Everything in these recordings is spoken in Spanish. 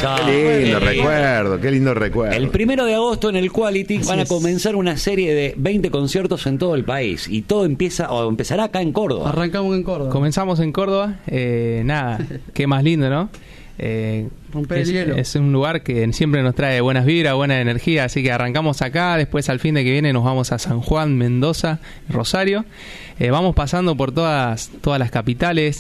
Qué lindo recuerdo, qué lindo recuerdo. El 1 de agosto en el Quality van a comenzar una serie de 20 conciertos en todo el país. Y todo empezará acá en Córdoba. Arrancamos en Córdoba. Comenzamos en Córdoba. Nada, qué más lindo, ¿no? Romper el hielo. Es un lugar que siempre nos trae buenas vibras, buena energía, así que arrancamos acá, después al fin de que viene nos vamos a San Juan, Mendoza, Rosario. Vamos pasando por todas las capitales,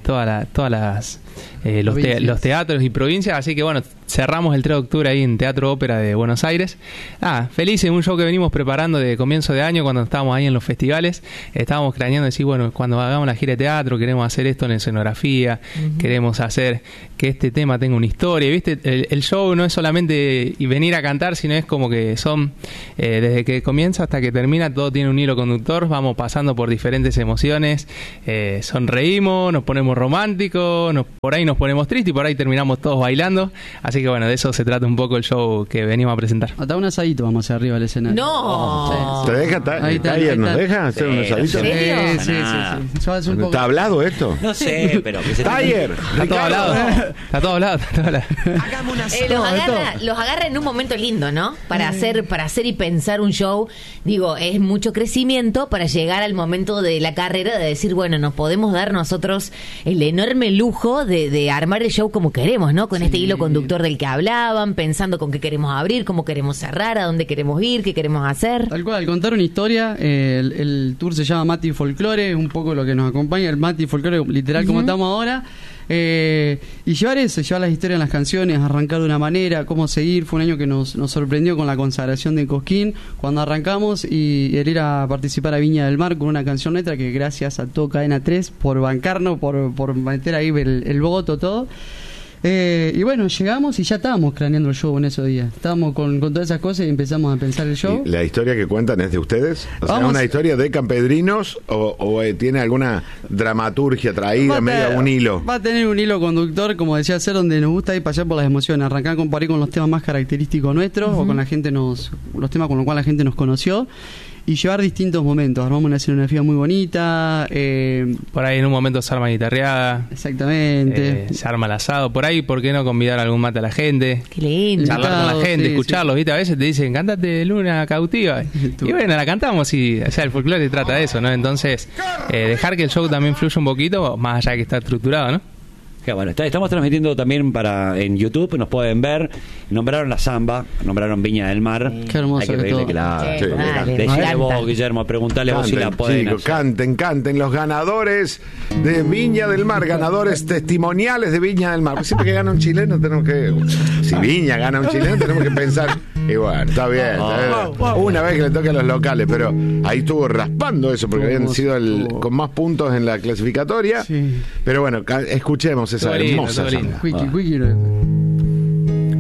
los teatros y provincias, así que bueno, cerramos el 3 de octubre ahí en Teatro Ópera de Buenos Aires. Felices, un show que venimos preparando de comienzo de año cuando estábamos ahí en los festivales. Estábamos craneando decir, bueno, cuando hagamos la gira de teatro queremos hacer esto en escenografía, queremos hacer que este tema tenga una historia, ¿viste? El show no es solamente venir a cantar, sino es como que son, desde que comienza hasta que termina, todo tiene un hilo conductor, vamos pasando por diferentes emociones, sonreímos, nos ponemos románticos, por ahí nos ponemos tristes y por ahí terminamos todos bailando, así que bueno, de eso se trata un poco el show que venimos a presentar. Hasta un asadito vamos hacia arriba del escenario. ¡No! ¿Te deja? ¿Taller nos deja hacer un asadito? Sí. ¿Está hablado esto? No sé, pero que se Taller. Está todo hablado. Está todo hablado. Los agarra en un momento lindo, ¿no? Para hacer y pensar un show. Digo, es mucho crecimiento para llegar al momento de la carrera de decir, bueno, nos podemos dar nosotros el enorme lujo de armar el show como queremos, ¿no? Con este hilo conductor del que hablaban, pensando con qué queremos abrir, cómo queremos cerrar, a dónde queremos ir, qué queremos hacer. Tal cual, contar una historia. El tour se llama Mati Folklore, es un poco lo que nos acompaña, el Mati Folklore literal como estamos ahora. Y llevar las historias en las canciones, arrancar de una manera, cómo seguir. Fue un año que nos sorprendió con la consagración de Cosquín cuando arrancamos y el ir a participar a Viña del Mar con una canción letra que gracias a todo Cadena 3 por bancarnos, por meter ahí el voto, todo. Y bueno, llegamos y ya estábamos craneando el show en esos días. Estábamos con todas esas cosas y empezamos a pensar el show. ¿Y la historia que cuentan es de ustedes? O sea, ¿es una historia de campedrinos o tiene alguna dramaturgia traída, medio un hilo? Va a tener un hilo conductor, como decía Ser, donde nos gusta ir pasar por las emociones. Arrancar por ahí con los temas más característicos nuestros o con la gente los temas con los cuales la gente nos conoció. Y llevar distintos momentos. Armamos una escenografía muy bonita. Por ahí en un momento se arma guitarreada. Exactamente. Se arma el asado. Por ahí, ¿por qué no convidar algún mate a la gente? Qué lindo. Charlar con la gente, escucharlos, ¿viste? A veces te dicen, cántate Luna Cautiva. Y bueno, la cantamos y, o sea, el folclore se trata de eso, ¿no? Entonces, dejar que el show también fluya un poquito, más allá de que está estructurado, ¿no? Bueno, estamos transmitiendo también en YouTube, nos pueden ver. Nombraron la Zamba, nombraron Viña del Mar. Qué hermoso. Hay que pedirle que la decile vos, Guillermo, preguntale vos si la pueden chicos, hacer. canten los ganadores de Viña del Mar, ganadores testimoniales de Viña del Mar. Siempre que gana un chileno tenemos que, si Viña gana un chileno tenemos que pensar, y bueno, está bien, una vez que le toque a los locales, pero ahí estuvo raspando eso porque habían sido con más puntos en la clasificatoria. Pero bueno, escuchemos esa hermosa. Quickie.